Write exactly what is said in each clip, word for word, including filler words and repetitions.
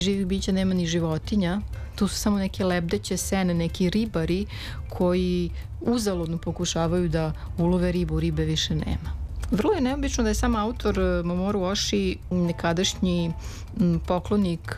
živih bića nema ni životinja, tu su samo neke lebdeće sene, neki ribari koji uzaludno pokušavaju da ulove ribu, ribe više nema. Vrlo je neobično da je sam autor Mamoru Oshii nekadašnji poklonik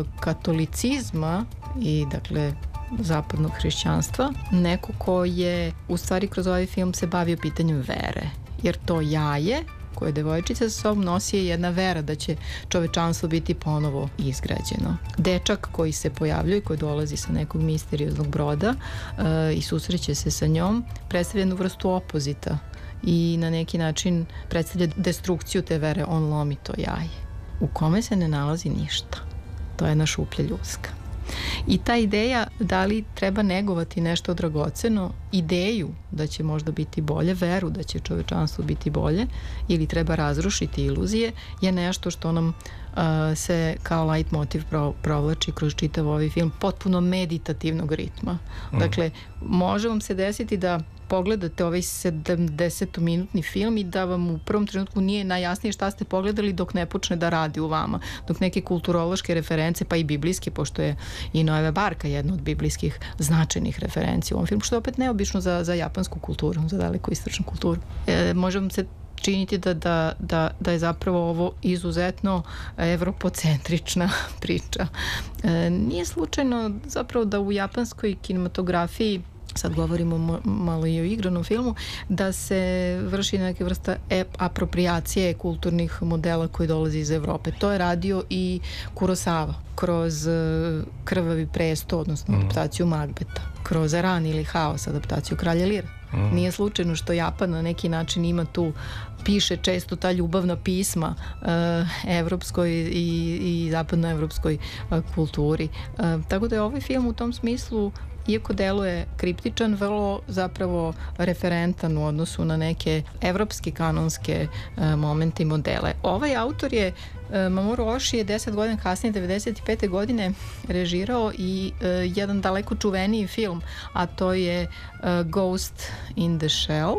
katolicizma i dakle zapadnog hrišćanstva, neko ko je u stvari kroz ovaj film se bavio pitanjem vere, jer to jaje koje devojčica sa sobom nosi je jedna vera da će čovečanstvo biti ponovo izgrađeno. Dečak koji se pojavljuje i koji dolazi sa nekog misterioznog broda uh, i susreće se sa njom predstavlja jednu vrstu opozita i na neki način predstavlja destrukciju te vere, on lomi to jaje u kome se ne nalazi ništa. To je jedna šuplja ljuska. I ta ideja da li treba negovati nešto dragoceno, ideju da će možda biti bolje, veru da će čovečanstvo biti bolje ili treba razrušiti iluzije, je nešto što nam uh, se kao light motiv pro, provlači kroz čitav ovaj film potpuno meditativnog ritma. Mm. Dakle, može vam se desiti da pogledate ovaj sedamdesetminutni film i da vam u prvom trenutku nije najjasnije šta ste pogledali dok ne počne da radi u vama. Dok neke kulturološke reference, pa i biblijske, pošto je i Noeva barka jedna od biblijskih značajnih referenci u ovom filmu, što je opet neobično za, za japansku kulturu, za daleko istočnu kulturu. E, može vam se činiti da, da, da, da je zapravo ovo izuzetno evropocentrična priča. E, nije slučajno zapravo da u japanskoj kinematografiji, sad govorimo malo i o igranom filmu, da se vrši neke vrsta apropriacije kulturnih modela koji dolazi iz Evrope. To je radio i Kurosawa kroz Krvavi presto, odnosno mm. adaptaciju Magbeta, kroz Ran ili Haos, adaptaciju Kralja Lira. Mm. Nije slučajno što Japan na neki način ima tu, piše često ta ljubavna pisma uh, evropskoj i, i zapadnoevropskoj uh, kulturi. Uh, tako da je ovaj film u tom smislu, iako deluje kriptičan, vrlo zapravo referentan u odnosu na neke evropske kanonske uh, momente i modele. Ovaj autor je, uh, Mamoru Oshii je deset godina kasnije, devedeset pete godine, režirao i uh, jedan daleko čuveniji film, a to je uh, Ghost in the Shell,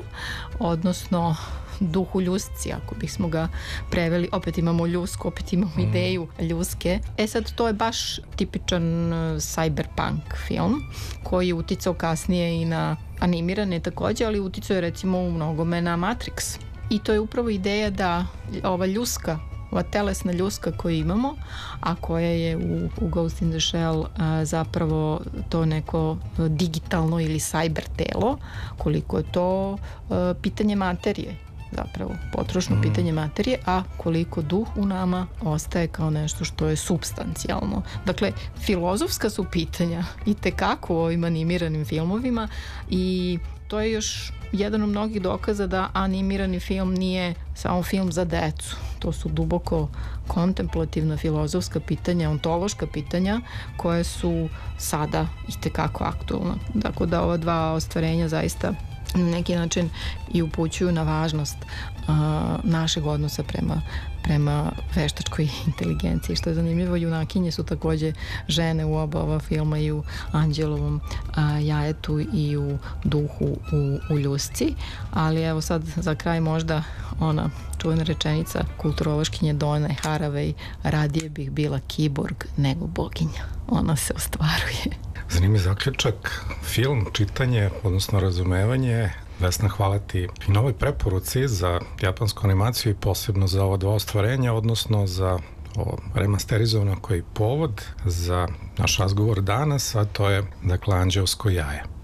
odnosno Duh u ljusci, ako bismo ga preveli. Opet imamo ljusku, opet imamo mm. ideju ljuske. E sad, to je baš tipičan uh, cyberpunk film koji je uticao kasnije i na animirane takođe, ali uticao je recimo u mnogome na Matrix. I to je upravo ideja da ova ljuska, ova telesna ljuska koju imamo, a koja je u, u Ghost in the Shell a, zapravo to neko digitalno ili cyber telo, koliko je to a, pitanje materije, zapravo potrošno mm. pitanje materije, a koliko duh u nama ostaje kao nešto što je supstancijalno. Dakle, filozofska su pitanja i tekako u ovim animiranim filmovima i to je još jedan od mnogih dokaza da animirani film nije samo film za decu. To su duboko kontemplativna filozofska pitanja, ontološka pitanja koje su sada itekako aktualna. Dakle, da ova dva ostvarenja zaista na neki način i upućuju na važnost uh, našeg odnosa prema, prema veštačkoj inteligenciji. Što je zanimljivo, junakinje su takođe žene u oba ova filma, i u Anđelovom uh, jajetu i u Duhu u, u ljusci. Ali evo sad za kraj možda ona čuvena rečenica kulturološkinje Done Haraway: radije bih bila kiborg nego boginja. Ona se ostvaruje. Zanimljiv zaključak, film, čitanje, odnosno razumevanje. Vesna, hvala ti i na ovoj preporuci za japansku animaciju i posebno za ova dva ostvarenja, odnosno za ovo remasterizovano koji povod za naš razgovor danas, a to je, dakle, Anđelsko jaje.